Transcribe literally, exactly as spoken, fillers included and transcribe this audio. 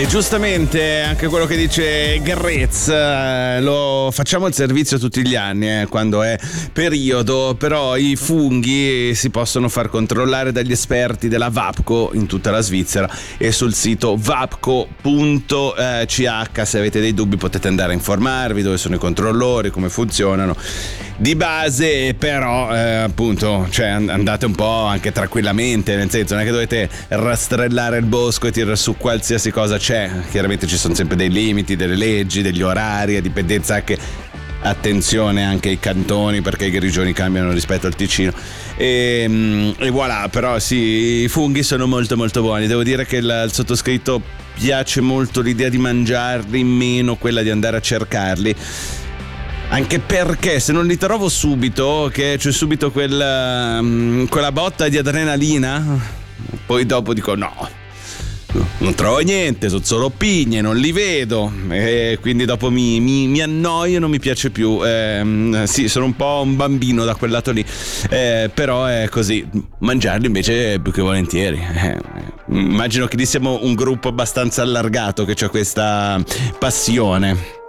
E giustamente anche quello che dice Grez, eh, lo facciamo il servizio tutti gli anni eh, quando è periodo, però i funghi si possono far controllare dagli esperti della Vapco in tutta la Svizzera e sul sito vapco punto c h. Se avete dei dubbi potete andare a informarvi dove sono i controllori, come funzionano. Di base però eh, appunto, cioè andate un po' anche tranquillamente, nel senso non è che dovete rastrellare il bosco e tirare su qualsiasi cosa c'è. Chiaramente ci sono sempre dei limiti, delle leggi, degli orari, a dipendenza anche, attenzione anche ai cantoni, perché i grigioni cambiano rispetto al Ticino e, e voilà. Però sì, i funghi sono molto molto buoni. Devo dire che il, il sottoscritto piace molto l'idea di mangiarli, meno quella di andare a cercarli, anche perché se non li trovo subito, che c'è subito quel, quella botta di adrenalina, poi dopo dico no, non trovo niente, sono solo pigne, non li vedo, e quindi dopo mi, mi, mi annoio e non mi piace più. Eh, sì, sono un po' un bambino da quel lato lì, eh, però è così. Mangiarli invece più che volentieri. Eh, immagino che lì siamo un gruppo abbastanza allargato che c'ha questa passione.